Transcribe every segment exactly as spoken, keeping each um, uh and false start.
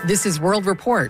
This is World Report.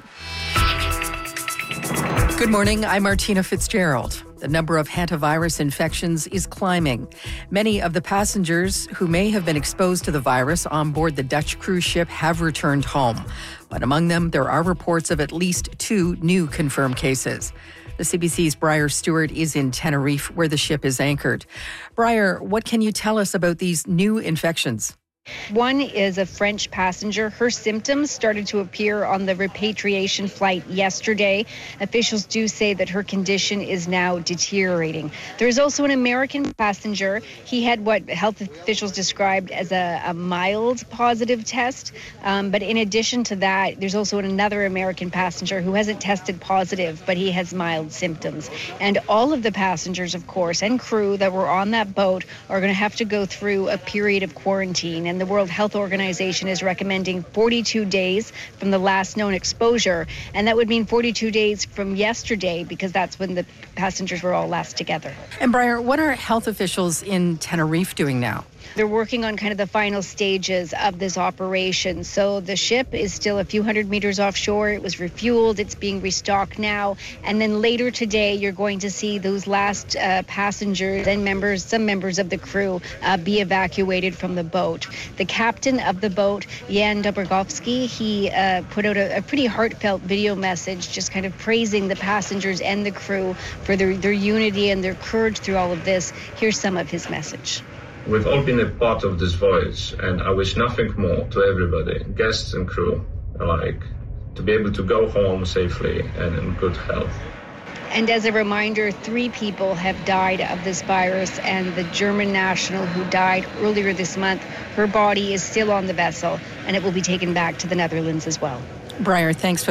Good morning, I'm Martina Fitzgerald. The number of hantavirus infections is climbing. Many of the passengers who may have been exposed to the virus on board the Dutch cruise ship have returned home. But among them, there are reports of at least two new confirmed cases. The C B C's Briar Stewart is in Tenerife, where the ship is anchored. Briar, what can you tell us about these new infections? One is a French passenger. Her symptoms started to appear on the repatriation flight yesterday. Officials do say that her condition is now deteriorating. There's also an American passenger. He had what health officials described as a, a mild positive test. Um, but in addition to that, there's also another American passenger who hasn't tested positive, but he has mild symptoms. And all of the passengers, of course, and crew that were on that boat are going to have to go through a period of quarantine. And the World Health Organization is recommending forty-two days from the last known exposure. And that would mean forty-two days from yesterday, because that's when the passengers were all last together. And Briar, what are health officials in Tenerife doing now? They're working on kind of the final stages of this operation. So the ship is still a few hundred meters offshore. It was refueled. It's being restocked now. And then later today, you're going to see those last uh, passengers and members, some members of the crew, uh, be evacuated from the boat. The captain of the boat, Jan Dobrogovsky, he uh, put out a, a pretty heartfelt video message, just kind of praising the passengers and the crew for their, their unity and their courage through all of this. Here's some of his message. We've all been a part of this voyage, and I wish nothing more to everybody, guests and crew alike, to be able to go home safely and in good health. And as a reminder, three people have died of this virus, and the German national who died earlier this month, her body is still on the vessel, and it will be taken back to the Netherlands as well. Briar, thanks for